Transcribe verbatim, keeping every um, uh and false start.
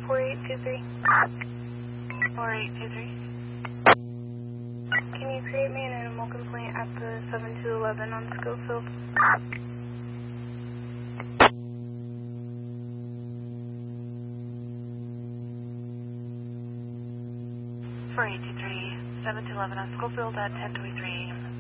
four eight two three. four eight two three. Can you create me an animal complaint at the seven two eleven on Schofield? four eight two three, seven two eleven on Schofield at ten twenty-three.